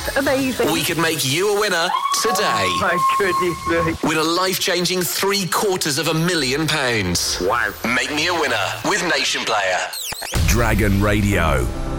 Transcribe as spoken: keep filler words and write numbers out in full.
amazing. We could make you a winner today. Oh, my goodness me. Win a life-changing three quarters of a million pounds. Wow. Make me a winner with Nation Player. Dragon Radio.